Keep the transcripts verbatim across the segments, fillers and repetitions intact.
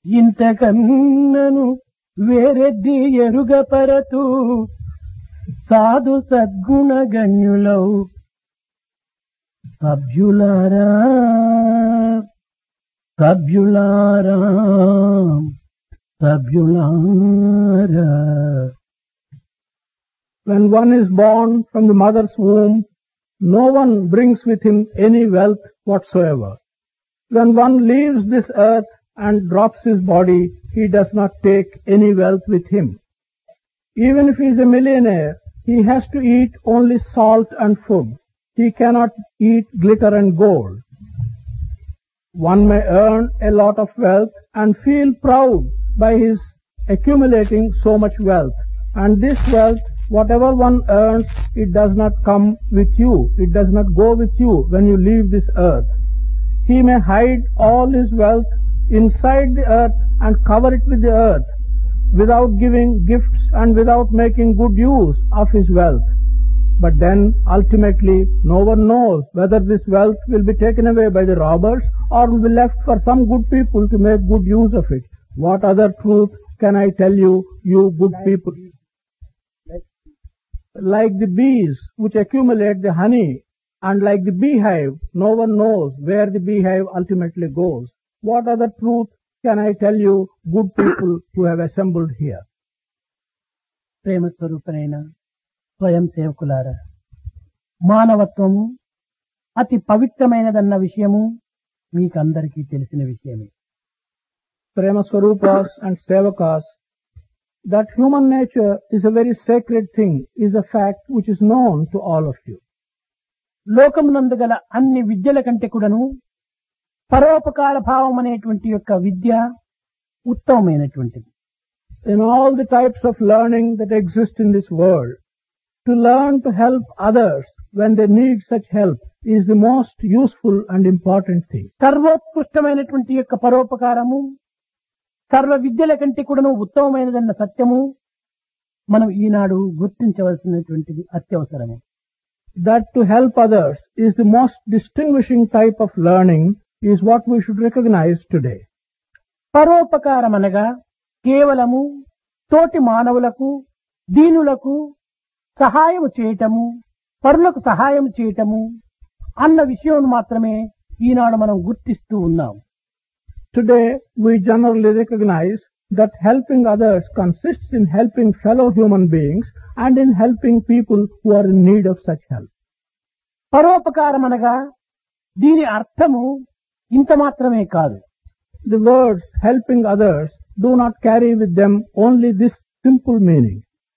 ఇంతకన్నను వేరెద్ది ఎరుగపరతు సాధు సద్గుణ గణ్యులౌ సభ్యులారా సభ్యులారా సభ్యులారా. When one is born from the mother's womb, no one brings with him any wealth whatsoever. When one leaves this earth and drops his body, he does not take any wealth with him. Even if he is a millionaire, he has to eat only salt and food. He cannot eat glitter and gold. One may earn a lot of wealth and feel proud by his accumulating so much wealth. And this wealth, whatever one earns, it does not come with you. It does not go with you when you leave this earth. He may hide all his wealth inside the earth and cover it with the earth without giving gifts and without making good use of his wealth. But then ultimately no one knows whether this wealth will be taken away by the robbers or will be left for some good people to make good use of it. What other truth can I tell you, you good people? Like the bees which accumulate the honey, and like the beehive, no one knows where the beehive ultimately goes. What other truth can I tell you, good people who have assembled here? ప్రేమ స్వరూపనైన స్వయం సేవకులారా, మానవత్వము అతి పవిత్రమైనదన్న విషయము మీకందరికీ తెలిసిన విషయమే. Prema Swarupas and Sevakas, that human nature is a very sacred thing, is a fact which is known to all of you. లోకమునందు గల అన్ని విద్యల కంటే కూడాను పరోపకార భావం అనేటువంటి యొక్క విద్య ఉత్తమమైనటువంటిది. In all the types of learning that exist in this world, to learn to help others when they need such help is the most useful and important thing. సర్వోత్కృష్టమైనటువంటి యొక్క పరోపకారము సర్వ విద్యల కంటే కూడాను ఉత్తమమైనదన్న సత్యము మనం ఈనాడు గుర్తించవలసినటువంటిది అత్యవసరము. That to help others is the most distinguishing type of learning is what we should recognize today. పరోపకారం అనగా కేవలము తోటి మానవులకు దీనులకు సహాయం చేయటము, పరులకు సహాయం చేయటము అన్న విషయం మాత్రమే ఈనాడు మనం గుర్తిస్తూ ఉన్నాం. Today we generally recognize that helping others consists in helping fellow human beings and in helping people who are in need of such help. పరోపకారం అనగా దీని అర్థము ఇంత మాత్రమే కాదు. The words helping others do not carry with them only this simple meaning.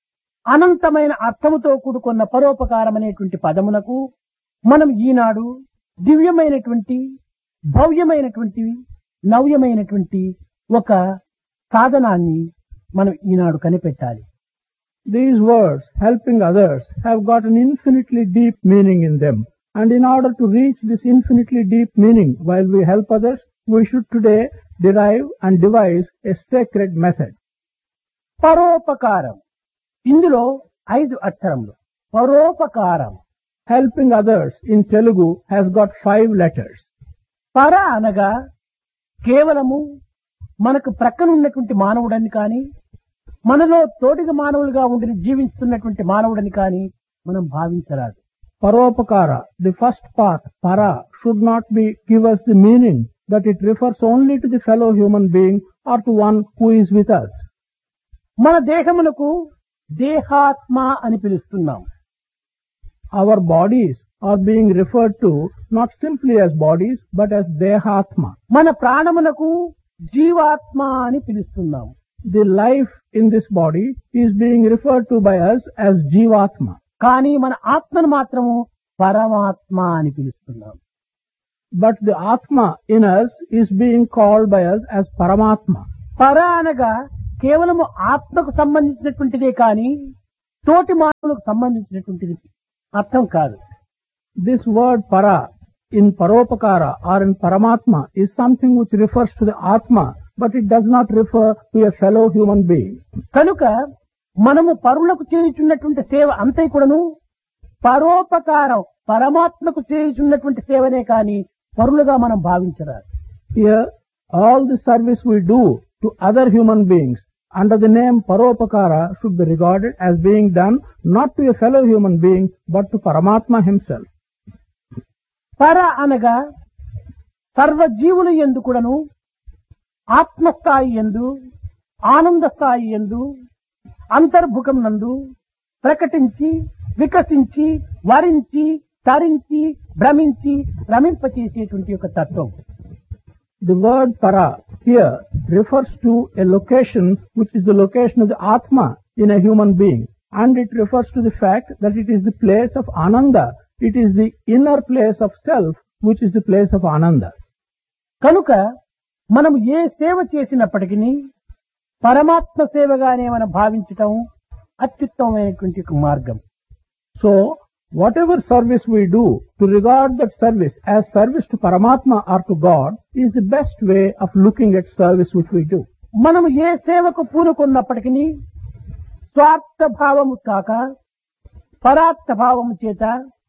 అనంతమైన అర్థముతో కూడుకున్న పరోపకారం అనేటువంటి పదమునకు మనం ఈనాడు దివ్యమైనటువంటి భవ్యమైనటువంటి నవ్యమైనటువంటి ఒక సాధనాన్ని మనం ఈనాడు కనిపెట్టాలి. These words, helping others, have got an infinitely deep meaning in them. And in order to reach this infinitely deep meaning while we help others, we should today derive and devise a sacred method. పరోపకారం, ఇందులో ఐదు అక్షరములు. పరోపకారం, helping others in Telugu has got five letters. పర అనగా కేవలము మనకు ప్రక్కనున్నటువంటి మానవుడని కానీ, మనలో తోటిగా మానవులుగా ఉండి జీవిస్తున్నటువంటి మానవుడని కానీ మనం భావించరాదు. Paropakara, the first part, para, should not be give us the meaning that it refers only to the fellow human being or to one who is with us. మన దేహమునకు దేహాత్మ అని పిలుస్తున్నాం. Our bodies are being referred to not simply as bodies but as dehatma. మన ప్రాణమునకు జీవాత్మ అని పిలుస్తున్నాం. The life in this body is being referred to by us as jivatma. కానీ మన ఆత్మను మాత్రము పరమాత్మ అని పిలుస్తున్నాం. But the atma in us is being called by us as paramatma. పర అనగా కేవలము ఆత్మకు సంబంధించినటువంటిదే కానీ తోటి మానవులకు సంబంధించినటువంటిది అర్థం కాదు. This word para in paropakara or in paramatma is something which refers to the atma, but it does not refer to a fellow human being. కనుక మనము పరులకు చేయుచున్నటువంటి సేవ అంతే కూడాను పరోపకారం, పరమాత్మకు చేయుచున్నటువంటి సేవనే కానీ పరులుగా మనం భావించరాదు. Here all the service we do to other human beings under the name Paropakara should be regarded as being done not to a fellow human being but to Paramatma himself. పర అనగా సర్వజీవుల యందు కూడాను ఆత్మస్థాయి యందు ఆనంద స్థాయి యందు అంతర్భుకం నందు ప్రకటించి వికసించి వరించి తరించి భ్రమించి రమింపచేసేటువంటి ఒక తత్వం. The word para here refers to a location which is the location of the Atma in a human being, and it refers to the fact that it is the place of Ananda. It is the inner place of self which is the place of Ananda. కనుక మనం ఏ సేవ చేసినప్పటికీ పరమాత్మ సేవగానే మనం భావించటం అత్యుత్తమమైనటువంటి ఒక మార్గం. So, whatever service we do, to regard that service as service to Paramatma or to God is the best way of looking at service which we do. మనం ఏ సేవకు పూనుకున్నప్పటికీ స్వార్థ భావము కాక పరార్థ భావము చేత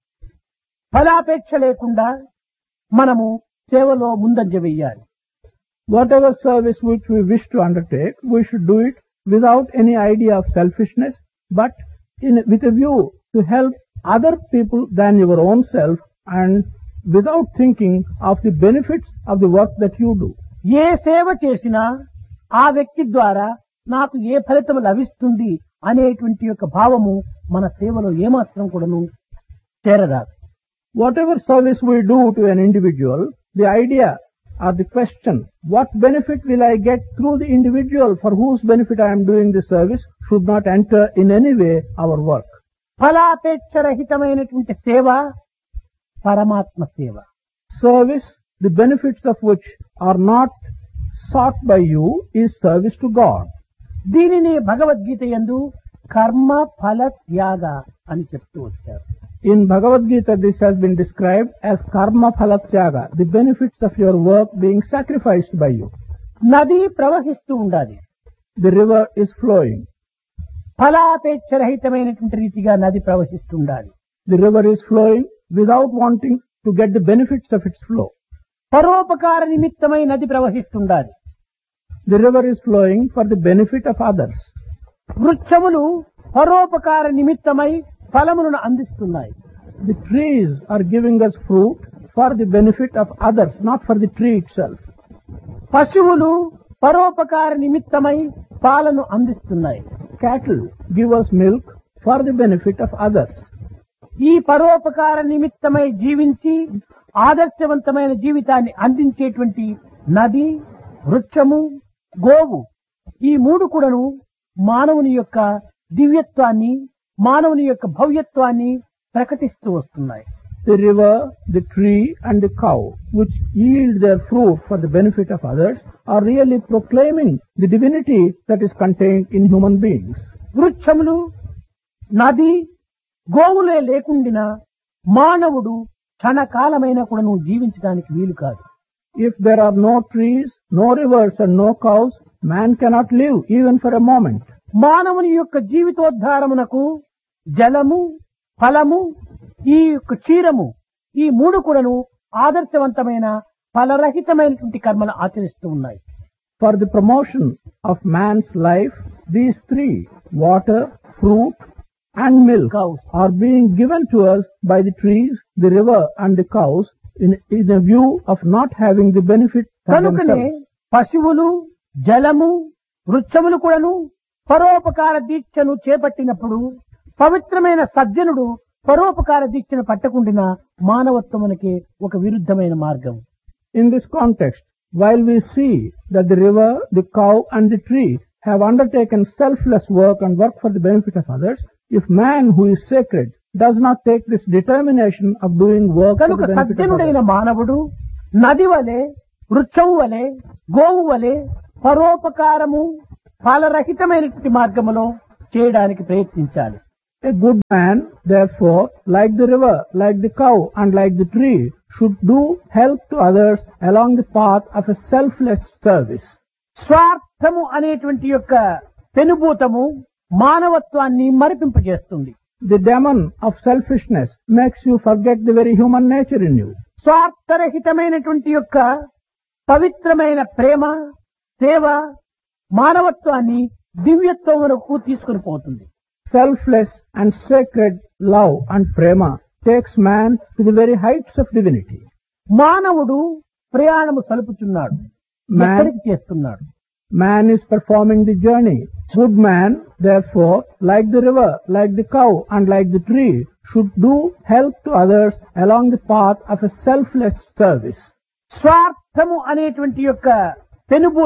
ఫలాపేక్ష లేకుండా మనము సేవలో ముందంజ వెయ్యాలి. Whatever service which we wish to undertake, we should do it without any idea of selfishness, but in, with a view to help other people than your own self and without thinking of the benefits of the work that you do. ఏ సేవ చేసినా ఆ వ్యక్తి ద్వారా నాకు ఏ ఫలితం లభిస్తుంది అనేటువంటి యొక్క భావము మన సేవలో ఏమాత్రం కూడాను చేరరాదు. Whatever service we do to an individual, the idea or the question, what benefit will I get through the individual for whose benefit I am doing this service, should not enter in any way our work. ఫలాపేక్ష రహితమైనటువంటి సేవ పరమాత్మ సేవ. Service, the benefits of which are not sought by you, is service to God. దీనిని భగవద్గీత యందు కర్మ ఫల త్యాగ అని చెప్తూ వచ్చారు. In Bhagavad Gita, this has been described as karma phala tyaga, the benefits of your work being sacrificed by you. నది ప్రవహిస్తూ ఉండాలి. The river is flowing. ఫలాపేక్ష రహితమైనటువంటి రీతిగా నది ప్రవహిస్తూ ఉండాలి. The river is flowing without wanting to get the benefits of its flow. పరోపకార నిమిత్తమై నది ప్రవహిస్తుండాలి. The river is flowing for the benefit of others. వృక్షములు పరోపకార నిమిత్తమై ఫలములను అందిస్తున్నాయి. The trees are giving us fruit for the benefit of others, not for the tree itself. పశువులు పరోపకార నిమిత్తమై పాలను అందిస్తున్నాయి. Cattle give us milk for the benefit of others. ఈ పరోపకార నిమిత్తమై జీవించి ఆదర్శవంతమైన జీవితాన్ని అందించేటువంటి నది, వృక్షము, గోవు ఈ మూడు కూడాను మానవుని యొక్క దివ్యత్వాన్ని, మానవుని యొక్క భవ్యత్వాన్ని ప్రకటిస్తూ వస్తున్నాయి. The river, the tree and the cow, which yield their fruit for the benefit of others, are really proclaiming the divinity that is contained in human beings. వృక్షములు, నది, గోవులే లేకుండినా మానవుడు క్షణకాలమైన కూడాను జీవించడానికి వీలు కాదు. If there are no trees, no rivers and no cows, man cannot live even for a moment. మానవుని యొక్క జీవితోద్ధారమునకు జలము, ఫలము, ఈ యొక్క క్షీరము ఈ మూడు కూడాను ఆదర్శవంతమైన ఫలరహితమైనటువంటి కర్మలు ఆచరిస్తూ ఉన్నాయి. For the promotion of man's life, these three, water, fruit and milk, Cows. are being given to us by the trees, the river and the cows in, in a view of not having the benefit for కనుకనే themselves. పశువులు, జలము, వృక్షములు కూడాను పరోపకార దీక్షను చేపట్టినప్పుడు పవిత్రమైన సజ్జనుడు పరోపకార దీక్షను పట్టకుండిన మానవత్వమునకే ఒక విరుద్ధమైన మార్గం. In this context, while we see that the river, the cow and the tree have undertaken selfless work and work for the benefit of others, if man who is sacred does not take this determination of doing work for కనుక the benefit of సజ్జనుడైన others, మానవుడు నది వలె, వృక్షము వలె, గోవు వలె పరోపకారము ఫలరహితమైనటువంటి మార్గములో చేయడానికి ప్రయత్నించాలి. a good man, therefore, like the river, like the cow and like the tree, should do help to others along the path of a selfless service. స్వార్థము అనేటువంటి యొక్క పెనుభూతము మానవత్వాన్ని మరిపింపజేస్తుంది. The demon of selfishness makes you forget the very human nature in you. స్వార్థరహితమైనటువంటి యొక్క పవిత్రమైన ప్రేమ, సేవ, మానవత్వాన్ని దివ్యత్వం వరకు తీసుకుని పోతుంది. Selfless and sacred love and prema takes man to the very heights of divinity. మానవుడు ప్రయాణము సలుపుచున్నాడు. Man- ఎక్కడికి చేస్తున్నాడు? Man is performing the journey. Good man, therefore, like the river, like the cow, and like the tree, should do help to others along the path of a selfless service. స్వార్థము అనేటువంటి యొక్క పెనుబు